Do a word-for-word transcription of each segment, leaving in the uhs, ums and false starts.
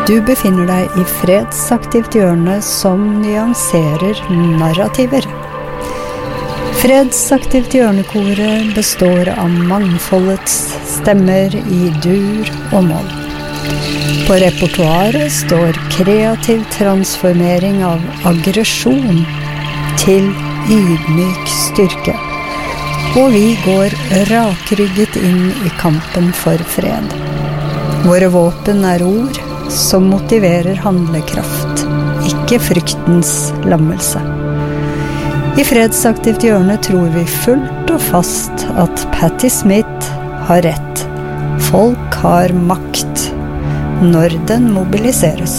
Du befinner deg i fredsaktivt hjørne som nyanserer narrativer. Fredsaktivt hjørnekoret består av mangfoldets stemmer i dur og moll. På repertoaret står kreativ transformering av aggresjon til ydmyk styrke. Og vi går rakrygget inn i kampen for fred. Våre våpen er ord som motiverer handlekraft, ikke fryktens lammelse. I fredsaktivt hjørne tror vi fullt og fast at Patti Smith har rett. Folk har makt når den mobiliseres.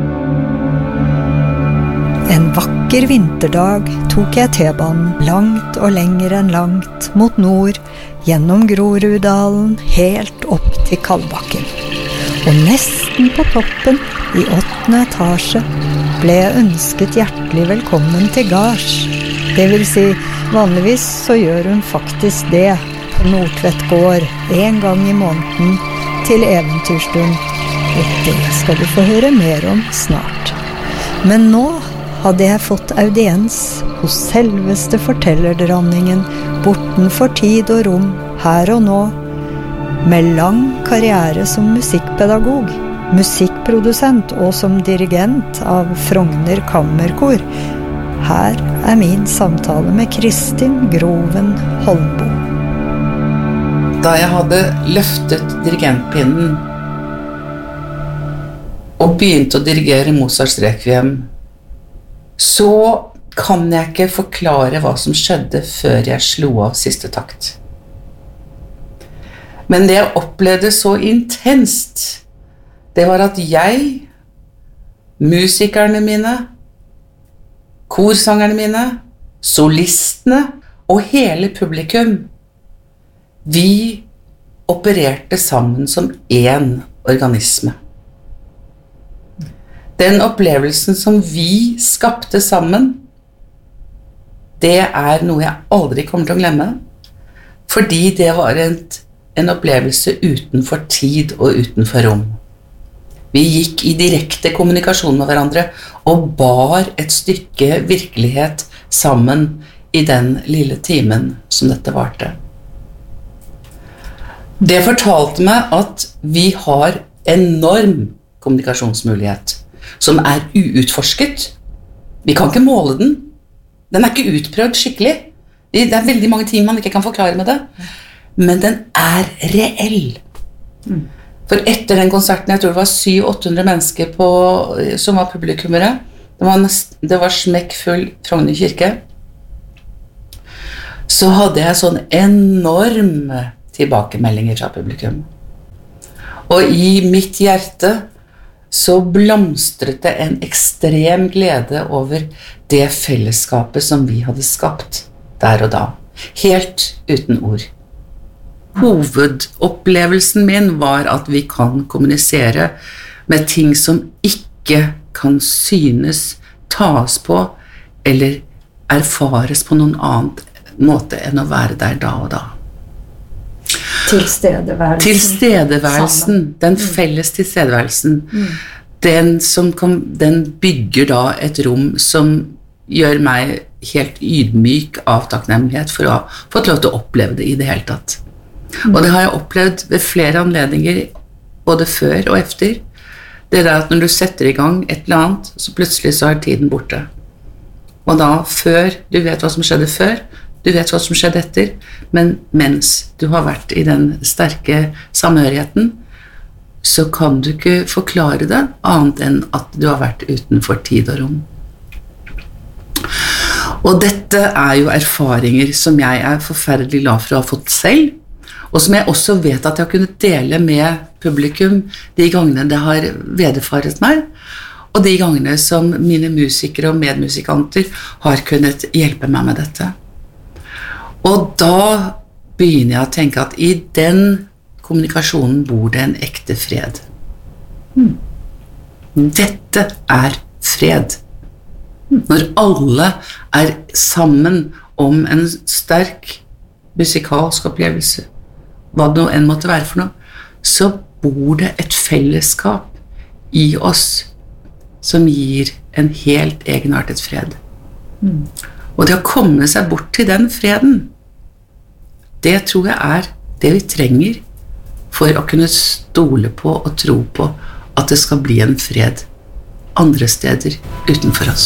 En vakker vinterdag tok jeg T-banen langt og lenger enn langt mot nord, gjennom Groruddalen, helt opp til Kalbakken. Og nesten på toppen, i åttende etasje, ble jeg ønsket hjertelig velkommen til gards. Det vil si, vanligvis så gjør hun faktisk det på Nordtvedt gård en gang i måneden til eventyrstund. Og det skal du få høre mer om snart. Men nå hadde jeg fått audiens hos selveste fortellerdronningen, bortenfor tid og rom, her og nå, med lang karriere som musikkpedagog, musikkprodusent og som dirigent av Frogner Kammerkor. Her er min samtale med Kristin Groven Holmbo. Da jeg hadde løftet dirigentpinnen og begynte å dirigere Mozarts Requiem, så kan jeg ikke forklare hva som skjedde før jeg slo av siste takt. Men det jeg opplevde så intenst, det var at jeg, musikerne mine, korsangerne mine, solistene og hele publikum, vi opererte sammen som én organisme. Den opplevelsen som vi skapte sammen, det er noe jeg aldri kommer til å glemme, fordi det var en, en opplevelse utenfor tid og utenfor rom. Vi gikk i direkte kommunikasjon med hverandre og bar et stykke virkelighet sammen i den lille timen som dette varte. Det fortalte meg at vi har enorm kommunikasjonsmulighet, som er uutforsket. Vi kan ikke måle den. Den er ikke utprøvd skikkelig. Det er veldig mange ting man ikke kan forklare med det. Men den er reell. For etter den konserten, jeg tror det var syv til åtte hundre mennesker på, som var publikummere. Det var, nest, det var smekkfull Frogner kirke. Så hadde jeg sånn enorme tilbakemeldinger fra publikum. Og i mitt hjerte så blomstret det en ekstrem glede over det fellesskapet som vi hadde skapt der og da. Helt uten ord. Hovedopplevelsen min var at vi kan kommunisere med ting som ikke kan synes, tas på eller erfares på noen annen måte enn å være der da og da. Tilstedeværelsen. Tilstedeværelsen, den felles tilstedeværelsen. Mm. Den, som kan, den bygger da et rom som gjør meg helt ydmyk av takknemlighet for å ha fått lov til å oppleve det i det hele tatt. Og det har jeg opplevd ved flere anledninger, både før og efter. Det er at når du setter i gang et eller annet, så plutselig så er tiden borte. Og da, før du vet hva som skjedde før, du vet hva som skjedde etter, men mens du har vært i den sterke samhørigheten, så kan du ikke forklare det annet enn at du har vært utenfor tid og rom. Og dette er jo erfaringer som jeg er forferdelig glad for å ha fått selv, og som jeg også vet at jeg har kunnet dele med publikum de gangene det har vederfaret meg, og de gangene som mine musikere og medmusikanter har kunnet hjelpe meg med dette. Og da begynner jeg å tenke at i den kommunikasjonen bor det en ekte fred. Hmm. Dette er fred. Når alle er sammen om en sterk musikalsk opplevelse, hva det nå enn måtte være for noe, så bor det et fellesskap i oss som gir en helt egenartet fred. Mm. Og det å komme seg bort til den freden, det tror jeg er det vi trenger for å kunne stole på og tro på at det skal bli en fred andre steder utenfor oss.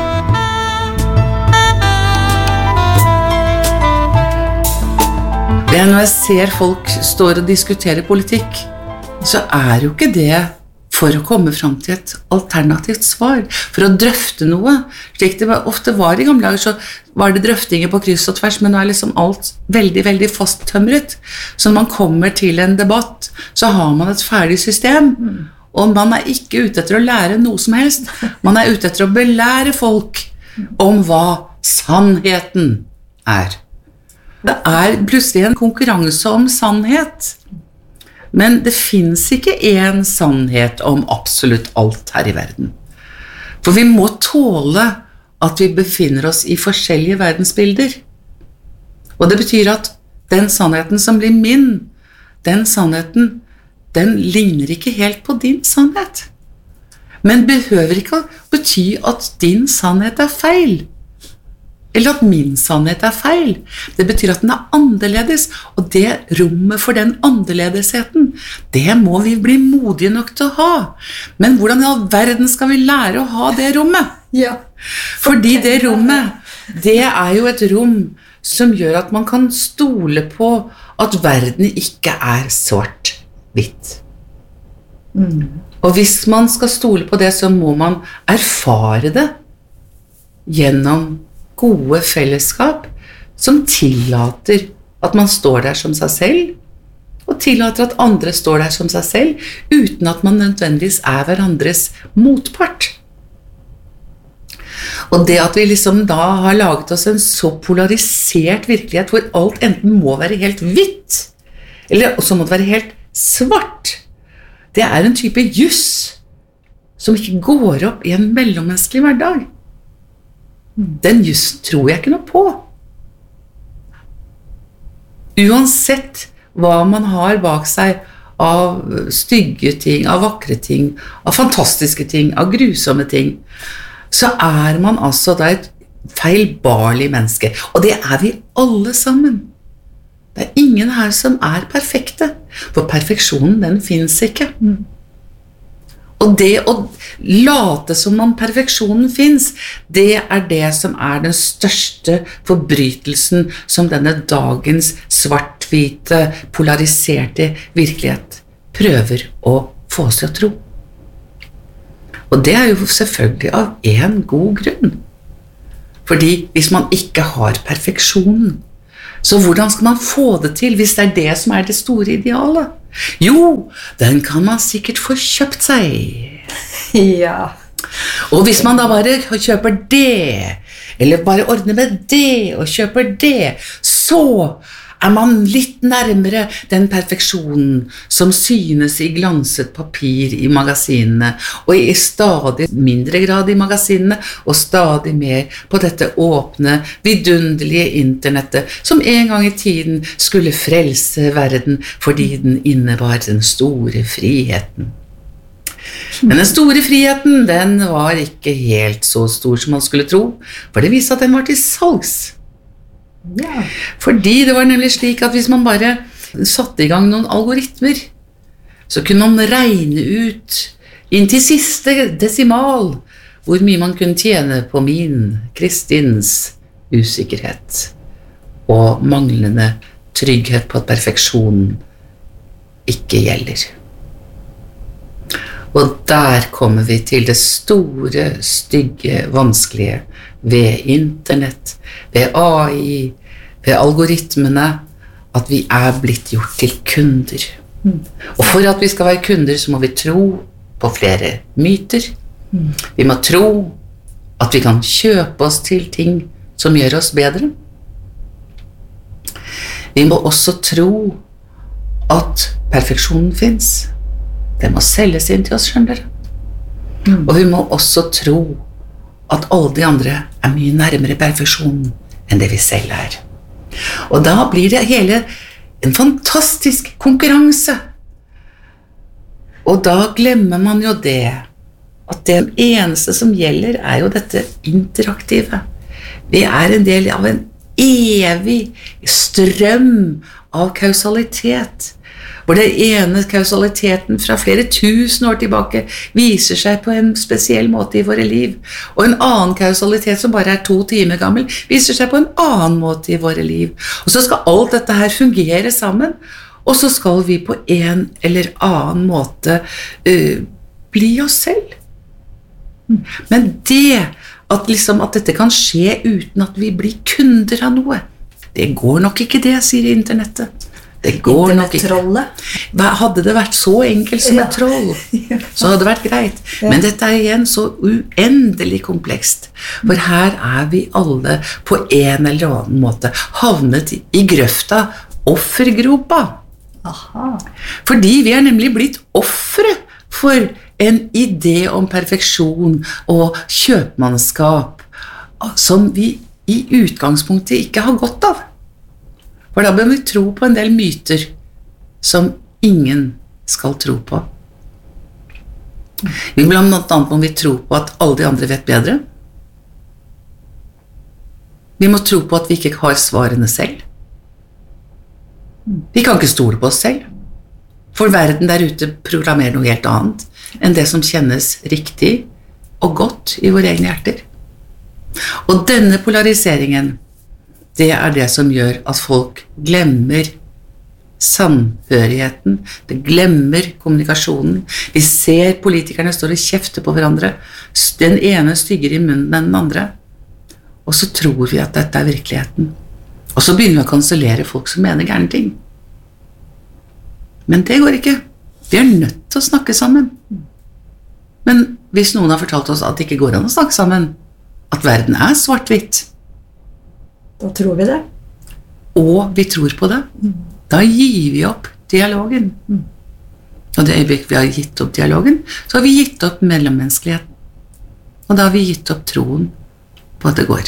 Når jeg ser folk står og diskutere politikk, så er jo ikke det for å komme frem til et alternativt svar, for å drøfte noe. Slik det ofte var i gamle dager, så var det drøftinger på kryss og tvers, men nå er liksom alt veldig, veldig fasttømret. Så når man kommer til en debatt, så har man et ferdig system, og man er ikke ute etter å lære noe som helst. Man er ute etter å belære folk om hva sannheten er. Det er plutselig en konkurranse om sannhet. Men det finnes ikke en sannhet om absolutt alt her i verden. For vi må tåle at vi befinner oss i forskjellige verdensbilder. Og det betyr at den sannheten som blir min, den sannheten, den ligner ikke helt på din sannhet. Men behøver ikke å bety at din sannhet er feil. Eller at min sannhet er feil. Det betyr at den er annerledes, og det rommet for den annerledesheten, det må vi bli modige nok til å ha. Men hvordan i all verden skal vi lære å ha det rommet? Ja. Fordi det rommet, det er jo et rom som gjør at man kan stole på at verden ikke er svart-hvitt. Mm. Og hvis man skal stole på det, så må man erfare det gjennom gode fellesskap som tillater at man står der som seg selv, og tillater at andre står der som seg selv, uten at man nødvendigvis er hverandres motpart. Og det at vi liksom da har laget oss en så polarisert virkelighet, hvor alt enten må være helt hvitt, eller også må det være helt svart, det er en type juss som ikke går opp i en mellommenneskelig hverdag. Den jussen tror jeg ikke noe på. Uansett hva man har bak seg av stygge ting, av vakre ting, av fantastiske ting, av grusomme ting, så er man altså da et feilbarlig menneske. Og det er vi alle sammen. Det er ingen her som er perfekte, for perfeksjonen den finnes ikke. Og det å late som om perfeksjonen finnes, det er det som er den største forbrytelsen som denne dagens svart-hvite, polariserte virkelighet prøver å få oss til å tro. Og det er jo selvfølgelig av en god grunn. Fordi hvis man ikke har perfeksjonen, så hvordan skal man få det til hvis det er det som er det store idealet? Jo, den kan man sikkert få kjøpt seg. Ja. Og hvis man da bare kjøper det, eller bare ordner med det og kjøper det, så er man litt nærmere den perfeksjonen som synes i glanset papir i magasinene, og i stadig mindre grad i magasinene, og stadig mer på dette åpne, vidunderlige internettet, som en gang i tiden skulle frelse verden, fordi den innebar den store friheten. Men den store friheten, den var ikke helt så stor som man skulle tro, for det viste at den var til salgs. Ja. Fordi det var nemlig slik at hvis man bare satte i gang noen algoritmer, så kunne man regne ut inn til siste desimal hvor mye man kunne tjene på min, Kristins, usikkerhet og manglende trygghet på at perfeksjonen ikke gjelder. Og der kommer vi til det store, stygge, vanskelige ved internett, ved A I, ved algoritmene, at vi er blitt gjort til kunder. Mm. Og for at vi skal være kunder, så må vi tro på flere myter. Mm. Vi må tro at vi kan kjøpe oss til ting som gjør oss bedre. Vi må også tro at perfeksjonen finnes. Det må selges inn til oss, skjønner dere. Mm. Og vi må også tro at alle de andre er mye nærmere perfeksjonen enn det vi selv er. Og da blir det hele en fantastisk konkurranse. Og da glemmer man jo det, at det eneste som gjelder er jo dette interaktive. Vi er en del av en evig strøm av kausalitet, hvor det ene kausaliteten fra flere tusen år tilbake viser seg på en spesiell måte i våre liv, og en annen kausalitet som bare er to timer gammel viser seg på en annen måte i våre liv. Og så skal alt dette her fungere sammen, og så skal vi på en eller annen måte uh, bli oss selv. Men det at, liksom, at dette kan skje uten at vi blir kunder av noe, det går nok ikke det, sier internettet. Det går nok ikke. Hadde det vært så enkelt som et troll, så hadde det vært greit. Men dette er igjen så uendelig komplekst. For her er vi alle på en eller annen måte havnet i grøfta, offergropa. Aha. Fordi vi er nemlig blitt offre for en idé om perfeksjon og kjøpmannskap som vi i utgangspunktet ikke har godt av. For da bør vi tro på en del myter som ingen skal tro på. Vi blant annet må vi tro på at alle de andre vet bedre. Vi må tro på at vi ikke har svarene selv. Vi kan ikke stole på oss selv. For verden der ute programmerer noe helt annet enn det som kjennes riktig og godt i våre egne hjerter. Og denne polariseringen, det er det som gjør at folk glemmer samhørigheten, det glemmer kommunikasjonen. Vi ser politikerne står og kjefter på hverandre, den ene stygger i munnen enn den andre, og så tror vi at dette er virkeligheten. Og så begynner vi å kansellere folk som mener gærne ting. Men det går ikke. Vi er nødt til å snakke sammen. Men hvis noen har fortalt oss at det ikke går an å snakke sammen, at verden er svart-hvitt, da tror vi det. Og vi tror på det. Mm. Da gir vi opp dialogen. Mm. Og det øyeblikk vi har gitt opp dialogen, så har vi gitt opp mellommenneskeligheten. Og da har vi gitt opp troen på at det går.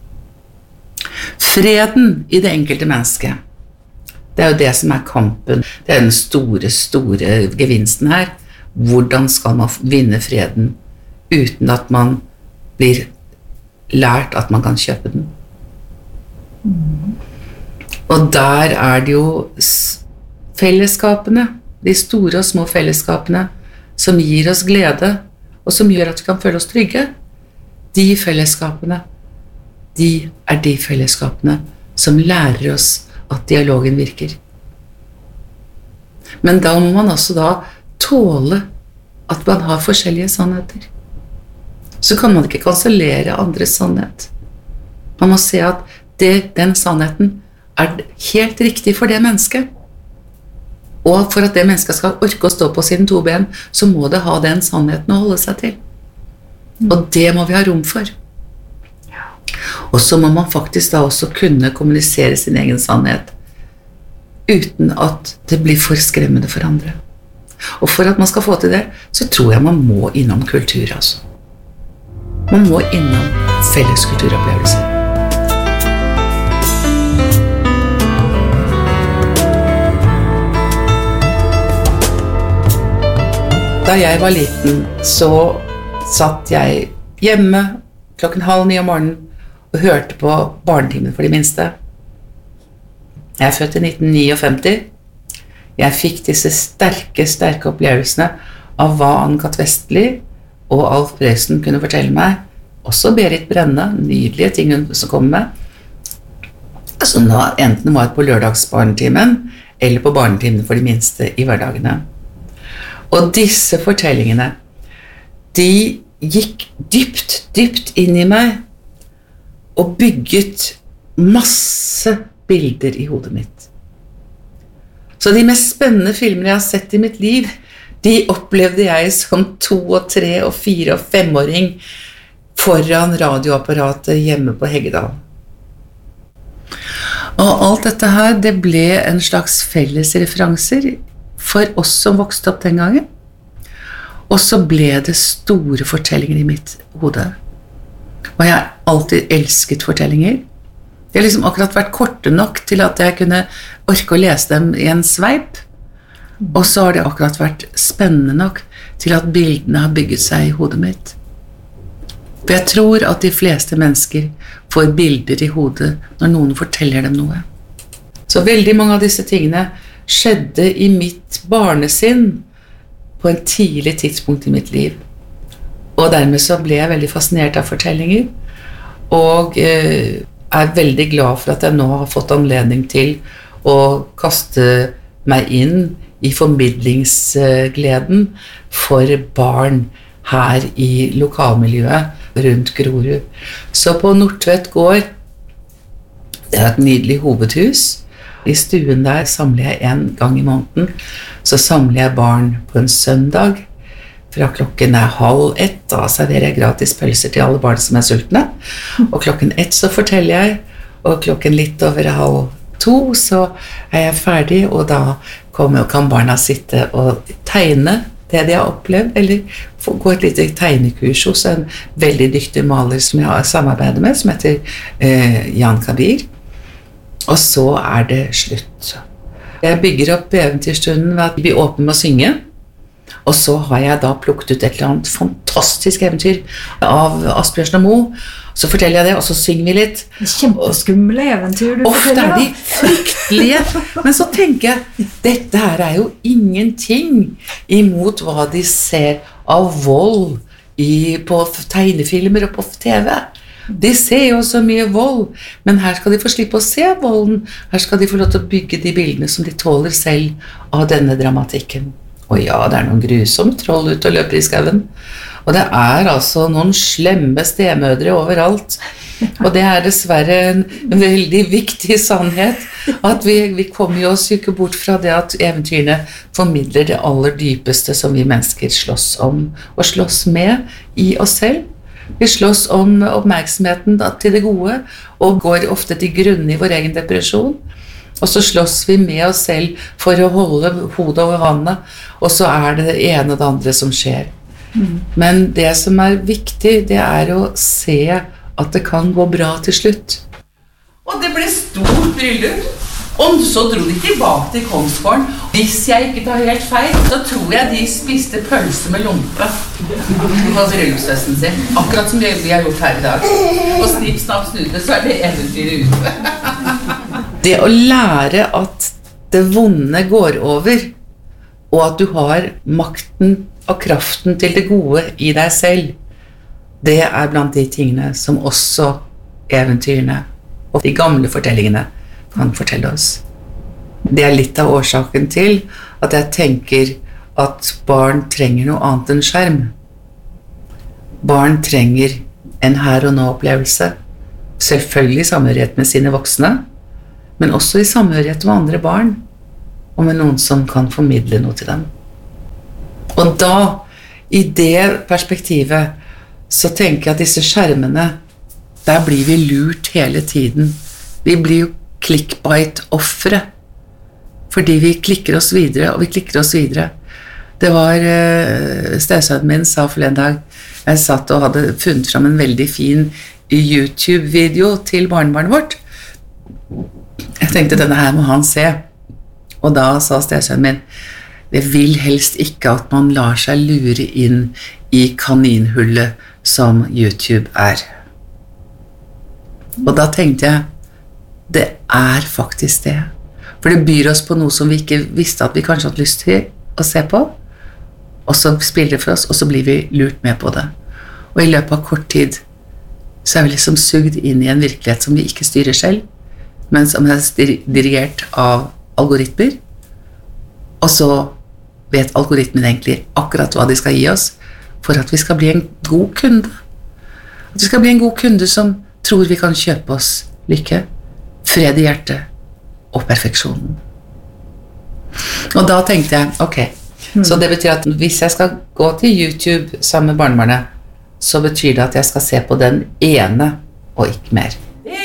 Freden i det enkelte mennesket, det er jo det som er kampen. Det er den store, store gevinsten her. Hvordan skal man vinne freden uten at man blir lært at man kan kjøpe den? Mm. Og der er det jo fellesskapene, de store og små fellesskapene, som gir oss glede, og som gjør at vi kan føle oss trygge. De fellesskapene, de er de fellesskapene som lærer oss at dialogen virker. Men da må man også da tåle at man har forskjellige sannheter. Så kan man ikke kansellere andres sannhet. Man må se at det, den sannheten er helt riktig for det mennesket. Og for at det mennesket skal orke å stå på sine to ben, så må det ha den sannheten å holde seg til. Og det må vi ha rom for. Og så må man faktisk da også kunne kommunisere sin egen sannhet uten at det blir for skremmende for andre. Og for at man skal få til det, så tror jeg man må innom kultur, altså. Man må innom felles kulturopplevelser. Da jeg var liten, så satt jeg hjemme klokken halv ni om morgenen og hørte på barnetimen for de minste. Jeg er født i nitten femtini. Jeg fikk disse sterke, sterke opplevelsene av hva Anne-Kat. Vestli og Alf Prøysen kunne fortelle meg. Også Berit Brenne, nydelige ting hun som kom med. Så nå, enten var det på lørdagsbarnetimen eller på barnetimen for de minste i hverdagene. Og disse fortellingene, de gikk dypt, dypt inn i meg og bygget masse bilder i hodet mitt. Så de mest spennende filmer jeg har sett i mitt liv, de opplevde jeg som to og tre og fire og femåring foran radioapparatet hjemme på Heggedal. Og alt dette her, det ble en slags felles referanser for oss som vokste opp den gangen. Og så ble det store fortellinger i mitt hode. Og jeg har alltid elsket fortellinger. De har liksom akkurat vært korte nok til at jeg kunne orke å lese dem i en sveip. Og så har det akkurat vært spennende nok til at bildene har bygget seg i hodet mitt. For jeg tror at de fleste mennesker får bilder i hodet når noen forteller dem noe. Så veldig mange av disse tingene skjedde i mitt barnesinn på en tidlig tidspunkt i mitt liv. Og dermed så ble jeg veldig fascinert av fortellinger, og eh, er veldig glad for at jeg nå har fått anledning til å kaste meg inn i formidlingsgleden for barn her i lokalmiljøet rundt Grorud. Så på Nordtvet gård, det er et nydelig hovedhus. I stuen der samler jeg en gang i måneden, så samler jeg barn på en søndag. Fra klokken er halv ett, da serverer jeg gratis pølser til alle barn som er sultne. Og klokken ett så forteller jeg, og klokken litt over halv to så er jeg ferdig, og da kommer, kan barna sitte og tegne det de har opplevd, eller få gå et lite tegnekurs hos en veldig dyktig maler som jeg har samarbeidet med, som heter eh, Jan Kabir. Og så er det slutt. Jeg bygger opp eventyrstunden ved at vi åpner med å synge, og så har jeg da plukket ut et eller annet fantastisk eventyr av Asbjørnsen og Moe. Så forteller jeg det, og så synger vi litt. Kjempeskumle eventyr du Ofte forteller. er de fryktelige, men så tenker jeg, dette her er jo ingenting imot hva de ser av vold i, på tegnefilmer og på T V. De ser jo så mye vold, men her skal de få slippe å se volden. Her skal de få lov til å bygge de bildene som de tåler selv av denne dramatikken. Og ja, det er noen grusomme troll ute og løper i skauen. Og det er altså noen slemme stemødre overalt. Og det er dessverre en veldig viktig sannhet, at vi, vi kommer jo oss ikke bort fra det at eventyrene formidler det aller dypeste som vi mennesker slåss om, og slåss med i oss selv. Vi slåss om oppmerksomheten til det gode, og går ofte til grunne i vår egen depresjon. Og så slåss vi med oss selv for å holde hodet over vannet, og så er det det ene og det andre som skjer. Mm. Men det som er viktig, det er å se at det kan gå bra til slutt. Og det ble stort bryllup, og så dro de tilbake til Kongsgården. Hvis jeg ikke tar helt feil, så tror jeg de spiste pølse med lompe på bryllupsfesten sin. Akkurat som vi har gjort her i dag. Og snipp, snapp, snude, så er det eventyret ute. Det å lære at det vonde går over, og at du har makten og kraften til det gode i deg selv, det er blant de tingene som også eventyrene og de gamle fortellingene kan fortelle oss. Det er litt av årsaken til at jeg tenker at barn trenger noe annet enn skjerm. Barn trenger en her og nå opplevelse, selvfølgelig i samhørighet med sine voksne, men også i samhørighet med andre barn, og med noen som kan formidle noe til dem. Og da, i det perspektivet, så tenker jeg at disse skjermene, der blir vi lurt hele tiden. Vi blir jo clickbait-offre, fordi vi klikker oss videre, og vi klikker oss videre. Det var, uh, stesønnen min sa for en dag, jeg satt og hadde funnet frem en veldig fin YouTube-video til barnebarnet vårt. Jeg tenkte, denne her må han se. Og da sa stesønnen min, jeg vil helst ikke at man lar seg lure inn i kaninhullet som YouTube er. Og da tenkte jeg, det er faktisk det. For det byr oss på noe som vi ikke visste at vi kanskje hadde lyst til å se på, og så spiller det for oss, og så blir vi lurt med på det. Og i løpet av kort tid så er vi liksom sugd inn i en virkelighet som vi ikke styrer selv, men som er dirigert av algoritmer, og så vet algoritmen egentlig akkurat hva de skal gi oss for at vi skal bli en god kunde. At vi skal bli en god kunde som tror vi kan kjøpe oss lykke, fred i hjertet og perfeksjonen. Og da tenkte jeg, ok, mm. så det betyr at hvis jeg skal gå til YouTube sammen med barnebarnet, så betyr det at jeg skal se på den ene og ikke mer.